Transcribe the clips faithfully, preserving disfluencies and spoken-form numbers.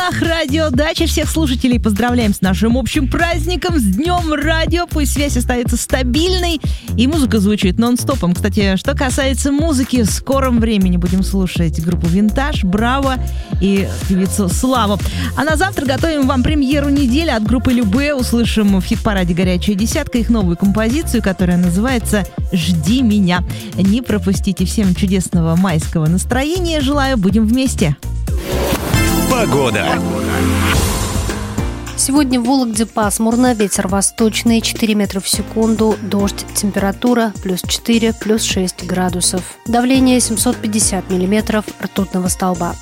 волнах Радио Дача. Всех слушателей поздравляем с нашим общим праздником, с Днем Радио. Пусть связь остается стабильной и музыка звучит нон-стопом. Кстати, что касается музыки, в скором времени будем слушать группу «Винтаж», «Браво» и певицу Славу. А на завтра готовим вам премьеру недели от группы «Любэ». Услышим в хит-параде «Горячая десятка» их новую композицию, которая называется «Жди меня». Не пропустите. Всем чудесного майского настроения желаю. Будем вместе. Погода. Сегодня в Вологде пасмурно, ветер восточный, четыре метра в секунду, дождь, температура плюс четыре, плюс шесть градусов. Давление семьсот пятьдесят миллиметров ртутного столба.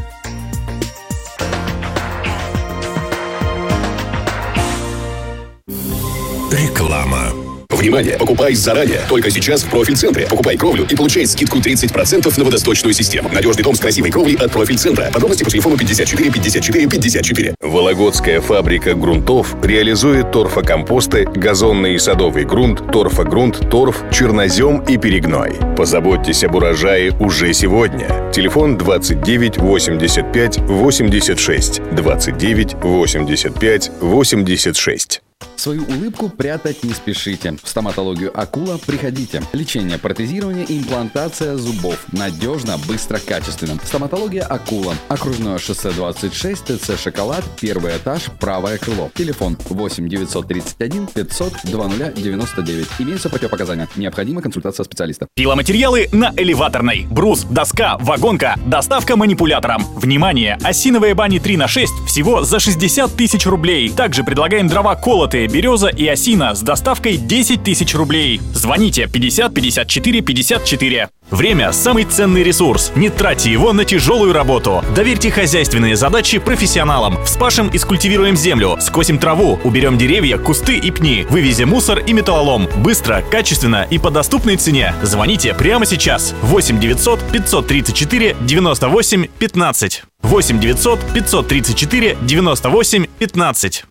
Реклама. Внимание! Покупай заранее. Только сейчас в Профиль-центре. Покупай кровлю и получай скидку тридцать процентов на водосточную систему. Надежный дом с красивой кровлей от Профиль-центра. Подробности по телефону пятьдесят четыре пятьдесят четыре пятьдесят четыре. Вологодская фабрика грунтов реализует торфокомпосты, газонный и садовый грунт, торфогрунт, торф, чернозем и перегной. Позаботьтесь об урожае уже сегодня. Телефон двадцать девять восемьдесят пять восемьдесят шесть. двадцать девять восемьдесят пять восемьдесят шесть. Свою улыбку прятать не спешите. В стоматологию «Акула» приходите. Лечение, протезирование и имплантация зубов. Надежно, быстро, качественно. Стоматология «Акула». Окружное шоссе двадцать шесть, ТЦ «Шоколад», первый этаж, правое крыло. Телефон восемь девятьсот тридцать один пятьсот двадцать девяносто девять. Имеются противопоказания. Необходима консультация специалиста. Пиломатериалы на Элеваторной. Брус, доска, вагонка. Доставка манипулятором. Внимание! Осиновые бани три на шесть всего за шестьдесят тысяч рублей. Также предлагаем дрова колотые, береза и осина с доставкой десять тысяч рублей. Звоните пятьдесят пятьдесят четыре пятьдесят четыре. Время – самый ценный ресурс. Не тратьте его на тяжелую работу. Доверьте хозяйственные задачи профессионалам. Вспашем и скультивируем землю, скосим траву, уберем деревья, кусты и пни, вывезем мусор и металлолом. Быстро, качественно и по доступной цене. Звоните прямо сейчас. восемь девятьсот пятьсот тридцать четыре девяносто восемь пятнадцать. восемь девятьсот пятьсот тридцать четыре девяносто восемь пятнадцать.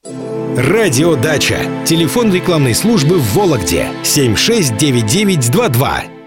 Радио Дача. Телефон рекламной службы в Вологде. семь шесть девять девять два два.